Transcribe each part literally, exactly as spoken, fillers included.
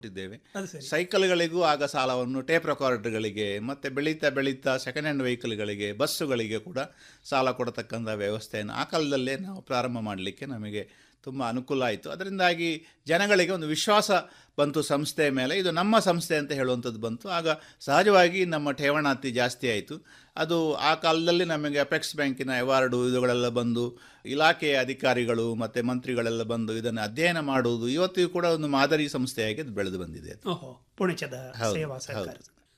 ಇದ್ದೇವೆ. ಸೈಕಲ್ಗಳಿಗೂ ಆಗ ಸಾಲವನ್ನು, ಟೇಪ್ ರೆಕಾರ್ಡರ್ಗಳಿಗೆ, ಮತ್ತು ಬೆಳೀತಾ ಬೆಳೀತಾ ಸೆಕೆಂಡ್ ಹ್ಯಾಂಡ್ ವೆಹಿಕಲ್ಗಳಿಗೆ, ಬಸ್ಸುಗಳಿಗೆ ಕೂಡ ಸಾಲ ಕೊಡತಕ್ಕಂಥ ವ್ಯವಸ್ಥೆಯನ್ನು ಆ ಕಾಲದಲ್ಲೇ ನಾವು ಪ್ರಾರಂಭ ಮಾಡಲಿಕ್ಕೆ ನಮಗೆ ತುಂಬ ಅನುಕೂಲ ಆಯಿತು. ಅದರಿಂದಾಗಿ ಜನಗಳಿಗೆ ಒಂದು ವಿಶ್ವಾಸ ಬಂತು ಸಂಸ್ಥೆಯ ಮೇಲೆ, ಇದು ನಮ್ಮ ಸಂಸ್ಥೆ ಅಂತ ಹೇಳುವಂಥದ್ದು ಬಂತು. ಆಗ ಸಹಜವಾಗಿ ನಮ್ಮ ಠೇವಣಾತಿ ಜಾಸ್ತಿ ಆಯಿತು. ಅದು ಆ ಕಾಲದಲ್ಲಿ ನಮಗೆ ಅಪೆಕ್ಸ್ ಬ್ಯಾಂಕಿನ ಅವಾರ್ಡು ಇವುಗಳೆಲ್ಲ ಬಂದು ಇಲಾಖೆಯ ಅಧಿಕಾರಿಗಳು ಮತ್ತು ಮಂತ್ರಿಗಳೆಲ್ಲ ಬಂದು ಇದನ್ನು ಅಧ್ಯಯನ ಮಾಡುವುದು ಇವತ್ತಿಗೂ ಕೂಡ ಒಂದು ಮಾದರಿ ಸಂಸ್ಥೆಯಾಗಿ ಅದು ಬೆಳೆದು ಬಂದಿದೆ. ಪುಣಚದ ಸೇವಾ ಸಹಕಾರ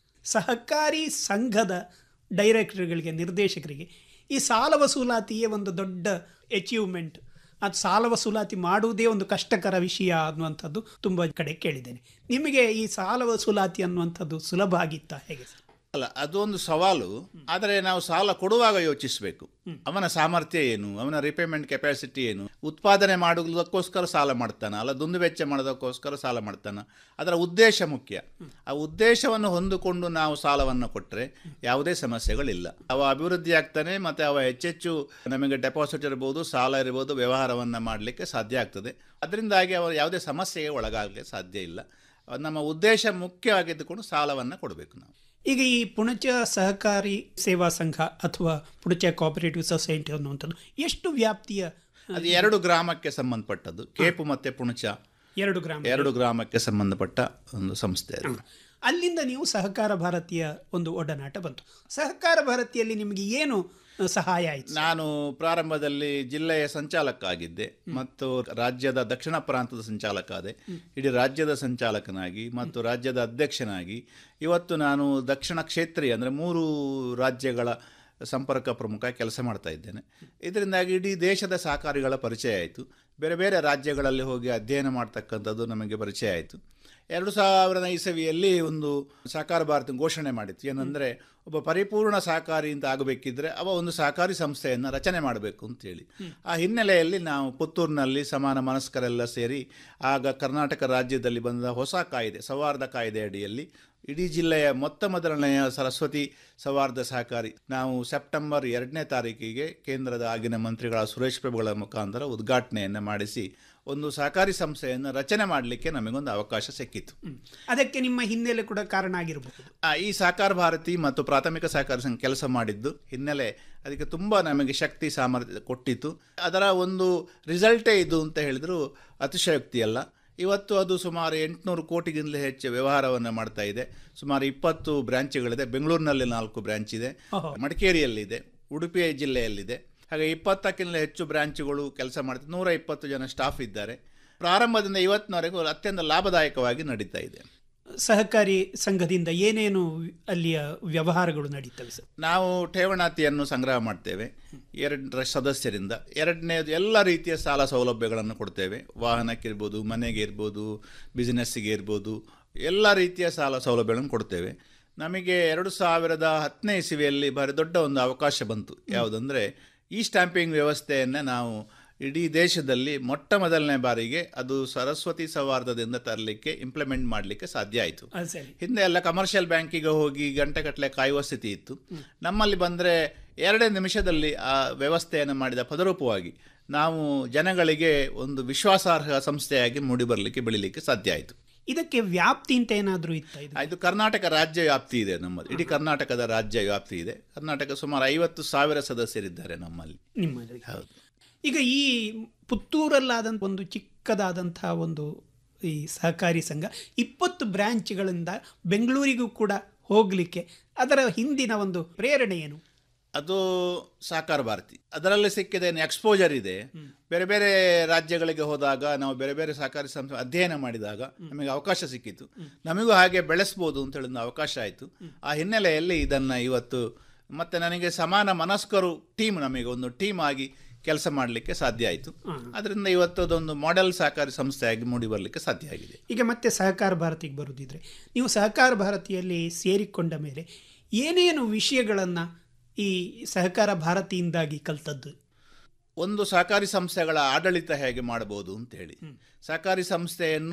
ಸಹಕಾರಿ ಸಂಘದ ಡೈರೆಕ್ಟರ್ಗಳಿಗೆ, ನಿರ್ದೇಶಕರಿಗೆ ಈ ಸಾಲ ವಸೂಲಾತಿಯೇ ಒಂದು ದೊಡ್ಡ ಅಚೀವ್ಮೆಂಟ್. ಅದು ಸಾಲ ವಸೂಲಾತಿ ಮಾಡುವುದೇ ಒಂದು ಕಷ್ಟಕರ ವಿಷಯ ಅನ್ನುವಂಥದ್ದು ತುಂಬ ಕಡೆ ಕೇಳಿದ್ದೇನೆ. ನಿಮಗೆ ಈ ಸಾಲ ವಸೂಲಾತಿ ಅನ್ನುವಂಥದ್ದು ಸುಲಭ ಆಗಿತ್ತಾ, ಹೇಗೆ? ಅಲ್ಲ, ಅದೊಂದು ಸವಾಲು. ಆದರೆ ನಾವು ಸಾಲ ಕೊಡುವಾಗ ಯೋಚಿಸಬೇಕು, ಅವನ ಸಾಮರ್ಥ್ಯ ಏನು, ಅವನ ರಿಪೇಮೆಂಟ್ ಕೆಪಾಸಿಟಿ ಏನು, ಉತ್ಪಾದನೆ ಮಾಡುವುದಕ್ಕೋಸ್ಕರ ಸಾಲ ಮಾಡ್ತಾನ ಅಲ್ಲ ದುಂದು ವೆಚ್ಚ ಮಾಡೋದಕ್ಕೋಸ್ಕರ ಸಾಲ ಮಾಡ್ತಾನ, ಅದರ ಉದ್ದೇಶ ಮುಖ್ಯ. ಆ ಉದ್ದೇಶವನ್ನು ಹೊಂದಿಕೊಂಡು ನಾವು ಸಾಲವನ್ನು ಕೊಟ್ಟರೆ ಯಾವುದೇ ಸಮಸ್ಯೆಗಳಿಲ್ಲ. ಅವ ಅಭಿವೃದ್ಧಿ ಆಗ್ತಾನೆ ಮತ್ತು ಅವ ಹೆಚ್ಚೆಚ್ಚು ನಮಗೆ ಡೆಪಾಸಿಟ್ ಇರ್ಬೋದು, ಸಾಲ ಇರ್ಬೋದು, ವ್ಯವಹಾರವನ್ನು ಮಾಡಲಿಕ್ಕೆ ಸಾಧ್ಯ ಆಗ್ತದೆ. ಅದರಿಂದಾಗಿ ಅವರು ಯಾವುದೇ ಸಮಸ್ಯೆಗೆ ಒಳಗಾಗಲಿಕ್ಕೆ ಸಾಧ್ಯ ಇಲ್ಲ. ನಮ್ಮ ಉದ್ದೇಶ ಮುಖ್ಯವಾಗಿದ್ದುಕೊಂಡು ಸಾಲವನ್ನು ಕೊಡಬೇಕು ನಾವು. ಈಗ ಈ ಪುಣಚ ಸಹಕಾರಿ ಸೇವಾ ಸಂಘ ಅಥವಾ ಪುಣಚ ಕೋಆಪರೇಟಿವ್ ಸೊಸೈಟಿ ಅನ್ನುವಂಥದ್ದು ಎಷ್ಟು ವ್ಯಾಪ್ತಿಯ? ಅದು ಎರಡು ಗ್ರಾಮಕ್ಕೆ ಸಂಬಂಧಪಟ್ಟದ್ದು. ಕೇಪು ಮತ್ತು ಪುಣಚ ಎರಡು ಗ್ರಾಮ ಎರಡು ಗ್ರಾಮಕ್ಕೆ ಸಂಬಂಧಪಟ್ಟ ಒಂದು ಸಂಸ್ಥೆ. ಅಲ್ಲಿಂದ ನೀವು ಸಹಕಾರ ಭಾರತೀಯ ಒಂದು ಒಡನಾಟ ಬಂತು. ಸಹಕಾರ ಭಾರತಿಯಲ್ಲಿ ನಿಮಗೆ ಏನು ಸಹಾಯ ಆಯಿತು? ನಾನು ಪ್ರಾರಂಭದಲ್ಲಿ ಜಿಲ್ಲೆಯ ಸಂಚಾಲಕ ಆಗಿದ್ದೆ ಮತ್ತು ರಾಜ್ಯದ ದಕ್ಷಿಣ ಪ್ರಾಂತದ ಸಂಚಾಲಕ ಆದೆ. ಇಡೀ ರಾಜ್ಯದ ಸಂಚಾಲಕನಾಗಿ ಮತ್ತು ರಾಜ್ಯದ ಅಧ್ಯಕ್ಷನಾಗಿ ಇವತ್ತು ನಾನು ದಕ್ಷಿಣ ಕ್ಷೇತ್ರೀಯ ಅಂದರೆ ಮೂರು ರಾಜ್ಯಗಳ ಸಂಪರ್ಕ ಪ್ರಮುಖ ಕೆಲಸ ಮಾಡ್ತಾ ಇದ್ದೇನೆ. ಇದರಿಂದಾಗಿ ಇಡೀ ದೇಶದ ಸಹಕಾರಿಗಳ ಪರಿಚಯ ಆಯಿತು. ಬೇರೆ ಬೇರೆ ರಾಜ್ಯಗಳಲ್ಲಿ ಹೋಗಿ ಅಧ್ಯಯನ ಮಾಡ್ತಕ್ಕಂಥದ್ದು ನಮಗೆ ಪರಿಚಯ ಆಯಿತು. ಎರಡು ಸಾವಿರದ ಇಸವಿಯಲ್ಲಿ ಒಂದು ಸಹಕಾರ ಭಾರತಿ ಘೋಷಣೆ ಮಾಡಿತ್ತು. ಏನಂದರೆ, ಒಬ್ಬ ಪರಿಪೂರ್ಣ ಸಹಕಾರಿ ಅಂತ ಆಗಬೇಕಿದ್ರೆ ಅವ ಒಂದು ಸಹಕಾರಿ ಸಂಸ್ಥೆಯನ್ನು ರಚನೆ ಮಾಡಬೇಕು ಅಂತೇಳಿ. ಆ ಹಿನ್ನೆಲೆಯಲ್ಲಿ ನಾವು ಪುತ್ತೂರಿನಲ್ಲಿ ಸಮಾನ ಮನಸ್ಕರೆಲ್ಲ ಸೇರಿ ಆಗ ಕರ್ನಾಟಕ ರಾಜ್ಯದಲ್ಲಿ ಬಂದ ಹೊಸ ಕಾಯ್ದೆ, ಸೌಹಾರ್ದ ಕಾಯ್ದೆ ಅಡಿಯಲ್ಲಿ ಇಡೀ ಜಿಲ್ಲೆಯ ಮೊತ್ತ ಮೊದಲನೆಯ ಸರಸ್ವತಿ ಸೌಹಾರ್ದ ಸಹಕಾರಿ ನಾವು ಸೆಪ್ಟೆಂಬರ್ ಎರಡನೇ ತಾರೀಕಿಗೆ ಕೇಂದ್ರದ ಆಗಿನ ಮಂತ್ರಿಗಳ ಸುರೇಶ್ ಪ್ರಭುಗಳ ಮುಖಾಂತರ ಉದ್ಘಾಟನೆಯನ್ನು ಮಾಡಿಸಿ ಒಂದು ಸಹಕಾರಿ ಸಂಸ್ಥೆಯನ್ನು ರಚನೆ ಮಾಡಲಿಕ್ಕೆ ನಮಗೊಂದು ಅವಕಾಶ ಸಿಕ್ಕಿತು. ಅದಕ್ಕೆ ನಿಮ್ಮ ಹಿನ್ನೆಲೆ ಕೂಡ ಕಾರಣ ಆಗಿರಬಹುದು. ಈ ಸಹಕಾರ ಭಾರತಿ ಮತ್ತು ಪ್ರಾಥಮಿಕ ಸಹಕಾರ ಸಂಘ ಕೆಲಸ ಮಾಡಿದ್ದು ಹಿನ್ನೆಲೆ ಅದಕ್ಕೆ ತುಂಬ ನಮಗೆ ಶಕ್ತಿ ಸಾಮರ್ಥ್ಯ ಕೊಟ್ಟಿತ್ತು. ಅದರ ಒಂದು ರಿಸಲ್ಟೇ ಇದು ಅಂತ ಹೇಳಿದರೂ ಅತಿಶಯೋಕ್ತಿಯಲ್ಲ. ಇವತ್ತು ಅದು ಸುಮಾರು ಎಂಟುನೂರು ಕೋಟಿಗಿಂತಲೇ ಹೆಚ್ಚು ವ್ಯವಹಾರವನ್ನು ಮಾಡ್ತಾ ಇದೆ. ಸುಮಾರು ಇಪ್ಪತ್ತು ಬ್ರಾಂಚ್ಗಳಿದೆ. ಬೆಂಗಳೂರಿನಲ್ಲಿ ನಾಲ್ಕು ಬ್ರಾಂಚ್ ಇದೆ, ಮಡಿಕೇರಿಯಲ್ಲಿದೆ, ಉಡುಪಿ ಜಿಲ್ಲೆಯಲ್ಲಿದೆ. ಹಾಗೆ ಇಪ್ಪತ್ತಕ್ಕಿಂತ ಹೆಚ್ಚು ಬ್ರಾಂಚ್ಗಳು ಕೆಲಸ ಮಾಡ್ತಾರೆ. ನೂರ ಇಪ್ಪತ್ತು ಜನ ಸ್ಟಾಫ್ ಇದ್ದಾರೆ. ಪ್ರಾರಂಭದಿಂದ ಇವತ್ತಿನವರೆಗೂ ಅತ್ಯಂತ ಲಾಭದಾಯಕವಾಗಿ ನಡೀತಾ ಇದೆ. ಸಹಕಾರಿ ಸಂಘದಿಂದ ಏನೇನು ಅಲ್ಲಿಯ ವ್ಯವಹಾರಗಳು ನಡೀತವೆ ಸರ್? ನಾವು ಠೇವಣಾತಿಯನ್ನು ಸಂಗ್ರಹ ಮಾಡ್ತೇವೆ ಎರಡರ ಸದಸ್ಯರಿಂದ. ಎರಡನೇದು ಎಲ್ಲ ರೀತಿಯ ಸಾಲ ಸೌಲಭ್ಯಗಳನ್ನು ಕೊಡ್ತೇವೆ. ವಾಹನಕ್ಕಿರ್ಬೋದು, ಮನೆಗೆ ಇರ್ಬೋದು, ಬಿಸ್ನೆಸ್ಸಿಗೆ ಇರ್ಬೋದು, ಎಲ್ಲ ರೀತಿಯ ಸಾಲ ಸೌಲಭ್ಯಗಳನ್ನು ಕೊಡ್ತೇವೆ. ನಮಗೆ ಎರಡು ಸಾವಿರದ ಹತ್ತನೇ ಇಸವಿಯಲ್ಲಿ ಭಾರಿ ದೊಡ್ಡ ಒಂದು ಅವಕಾಶ ಬಂತು. ಯಾವುದಂದರೆ, ಈ ಸ್ಟ್ಯಾಂಪಿಂಗ್ ವ್ಯವಸ್ಥೆಯನ್ನು ನಾವು ಇಡೀ ದೇಶದಲ್ಲಿ ಮೊಟ್ಟ ಮೊದಲನೇ ಬಾರಿಗೆ ಅದು ಸರಸ್ವತಿ ಸೌಹಾರ್ದದಿಂದ ತರಲಿಕ್ಕೆ ಇಂಪ್ಲಿಮೆಂಟ್ ಮಾಡಲಿಕ್ಕೆ ಸಾಧ್ಯ ಆಯಿತು. ಹಿಂದೆ ಎಲ್ಲ ಕಮರ್ಷಿಯಲ್ ಬ್ಯಾಂಕಿಗೆ ಹೋಗಿ ಗಂಟೆಗಟ್ಟಲೆ ಕಾಯುವ ಸ್ಥಿತಿ ಇತ್ತು. ನಮ್ಮಲ್ಲಿ ಬಂದರೆ ಎರಡೇ ನಿಮಿಷದಲ್ಲಿ ಆ ವ್ಯವಸ್ಥೆಯನ್ನು ಮಾಡಿದ ಪದರೂಪವಾಗಿ ನಾವು ಜನಗಳಿಗೆ ಒಂದು ವಿಶ್ವಾಸಾರ್ಹ ಸಂಸ್ಥೆಯಾಗಿ ಮೂಡಿ ಬರಲಿಕ್ಕೆ ಬೆಳಿಲಿಕ್ಕೆ ಸಾಧ್ಯ ಆಯಿತು. ಇದಕ್ಕೆ ವ್ಯಾಪ್ತಿ ಅಂತ ಏನಾದರೂ ಇತ್ತ? ಇದು ಕರ್ನಾಟಕ ರಾಜ್ಯ ವ್ಯಾಪ್ತಿ ಇದೆ ನಮ್ಮದು. ಇಡೀ ಕರ್ನಾಟಕದ ರಾಜ್ಯ ವ್ಯಾಪ್ತಿ ಇದೆ. ಕರ್ನಾಟಕ ಸುಮಾರು ಐವತ್ತು ಸಾವಿರ ಸದಸ್ಯರಿದ್ದಾರೆ ನಮ್ಮಲ್ಲಿ. ನಿಮ್ಮಲ್ಲಿ? ಹೌದು. ಈಗ ಈ ಪುತ್ತೂರಲ್ಲಾದಂಥ ಒಂದು ಚಿಕ್ಕದಾದಂತಹ ಒಂದು ಈ ಸಹಕಾರಿ ಸಂಘ ಇಪ್ಪತ್ತು ಬ್ರಾಂಚ್ಗಳಿಂದ ಬೆಂಗಳೂರಿಗೂ ಕೂಡ ಹೋಗಲಿಕ್ಕೆ ಅದರ ಹಿಂದಿನ ಒಂದು ಪ್ರೇರಣೆ ಏನು? ಅದು ಸಹಕಾರ ಭಾರತಿ ಅದರಲ್ಲಿ ಸಿಕ್ಕಿದೇನು ಎಕ್ಸ್ಪೋಜರ್ ಇದೆ. ಬೇರೆ ಬೇರೆ ರಾಜ್ಯಗಳಿಗೆ ಹೋದಾಗ ನಾವು ಬೇರೆ ಬೇರೆ ಸಹಕಾರಿ ಸಂಸ್ಥೆ ಅಧ್ಯಯನ ಮಾಡಿದಾಗ ನಮಗೆ ಅವಕಾಶ ಸಿಕ್ಕಿತು. ನಮಗೂ ಹಾಗೆ ಬೆಳೆಸ್ಬೋದು ಅಂತ ಹೇಳಿದ ಅವಕಾಶ ಆಯಿತು. ಆ ಹಿನ್ನೆಲೆಯಲ್ಲಿ ಇದನ್ನು ಇವತ್ತು ಮತ್ತೆ ನನಗೆ ಸಮಾನ ಮನಸ್ಕರು ಟೀಮ್, ನಮಗೆ ಒಂದು ಟೀಮ್ ಆಗಿ ಕೆಲಸ ಮಾಡಲಿಕ್ಕೆ ಸಾಧ್ಯ ಆಯಿತು. ಅದರಿಂದ ಇವತ್ತು ಅದೊಂದು ಮಾಡೆಲ್ ಸಹಕಾರಿ ಸಂಸ್ಥೆಯಾಗಿ ಮೂಡಿ ಬರಲಿಕ್ಕೆ ಸಾಧ್ಯ ಆಗಿದೆ. ಈಗ ಮತ್ತೆ ಸಹಕಾರ ಭಾರತಿಗೆ ಬರುವುದಿದ್ರೆ, ನೀವು ಸಹಕಾರ ಭಾರತಿಯಲ್ಲಿ ಸೇರಿಕೊಂಡ ಮೇಲೆ ಏನೇನು ವಿಷಯಗಳನ್ನು ಈ ಸಹಕಾರ ಭಾರತಿಯಿಂದಾಗಿ ಕಲ್ತದ್ದು? ಒಂದು, ಸಹಕಾರಿ ಸಂಸ್ಥೆಗಳ ಆಡಳಿತ ಹೇಗೆ ಮಾಡಬಹುದು ಅಂತೇಳಿ. ಸಹಕಾರಿ ಸಂಸ್ಥೆಯನ್ನು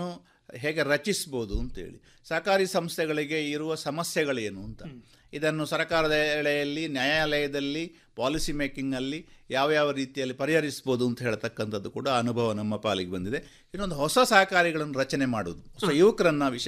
ಹೇಗೆ ರಚಿಸ್ಬೋದು ಅಂತೇಳಿ, ಸಹಕಾರಿ ಸಂಸ್ಥೆಗಳಿಗೆ ಇರುವ ಸಮಸ್ಯೆಗಳೇನು ಅಂತ, ಇದನ್ನು ಸರ್ಕಾರದ ಎಳೆಯಲ್ಲಿ ನ್ಯಾಯಾಲಯದಲ್ಲಿ ಪಾಲಿಸಿ ಮೇಕಿಂಗಲ್ಲಿ ಯಾವ್ಯಾವ ರೀತಿಯಲ್ಲಿ ಪರಿಹರಿಸ್ಬೋದು ಅಂತ ಹೇಳ್ತಕ್ಕಂಥದ್ದು ಕೂಡ ಅನುಭವ ನಮ್ಮ ಪಾಲಿಗೆ ಬಂದಿದೆ. ಇನ್ನೊಂದು ಹೊಸ ಸಹಕಾರಿಗಳನ್ನು ರಚನೆ ಮಾಡೋದು, ಹೊಸ ಯುವಕರನ್ನು ವಿಶೇಷ